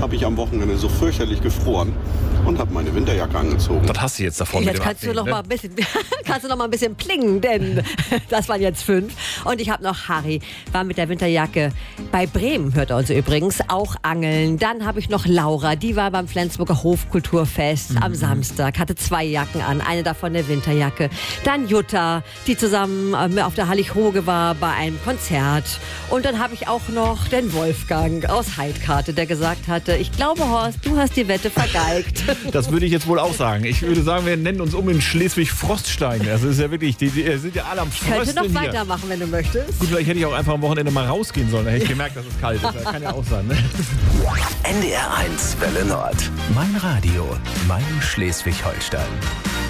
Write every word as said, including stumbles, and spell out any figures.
habe ich am Wochenende so fürchterlich gefroren und habe meine Winterjacke angezogen. Was hast du jetzt davon? Jetzt mit dem kannst du, Abnehmen, noch mal ein bisschen, kannst du noch mal ein bisschen plingen, denn das waren jetzt fünf. Und ich habe noch Harry, war mit der Winterjacke bei Bremen, hört er uns übrigens, auch angeln. Dann habe ich noch Laura, die war beim Flensburger Hofkulturfest mhm. am Samstag, hatte zwei Jacken an, eine davon eine Winterjacke. Dann Jutta, die zusammen auf der Hallig-Hoge war bei einem Konzert. Und dann habe ich auch noch den Wolfgang aus Heidkarte, der gesagt hatte, ich glaube, Horst, du hast die Wette vergeigt. Das würde ich jetzt wohl auch sagen. Ich würde sagen, wir nennen uns um in Schleswig-Froststein. Das ist ja wirklich, die, die sind ja alle am Frösteln. Ich könnte noch hier. weitermachen, wenn du möchtest. Gut, vielleicht hätte ich auch einfach am Wochenende mal rausgehen sollen. Da hätte ich gemerkt, dass es kalt ist. Das kann ja auch sein. Ne? N D R eins Welle Nord. Mein Radio, mein Schleswig-Holstein.